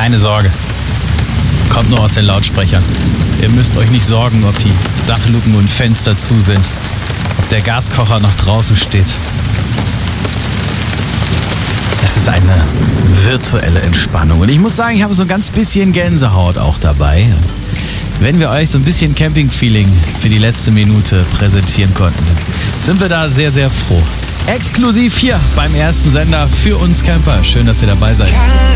Keine Sorge. Kommt nur aus den Lautsprechern. Ihr müsst euch nicht sorgen, ob die Dachluken und Fenster zu sind. Ob der Gaskocher noch draußen steht. Es ist eine virtuelle Entspannung. Und ich muss sagen, ich habe so ein ganz bisschen Gänsehaut auch dabei. Wenn wir euch so ein bisschen Camping-Feeling für die letzte Minute präsentieren konnten, sind wir da sehr, sehr froh. Exklusiv hier beim ersten Sender für uns Camper. Schön, dass ihr dabei seid.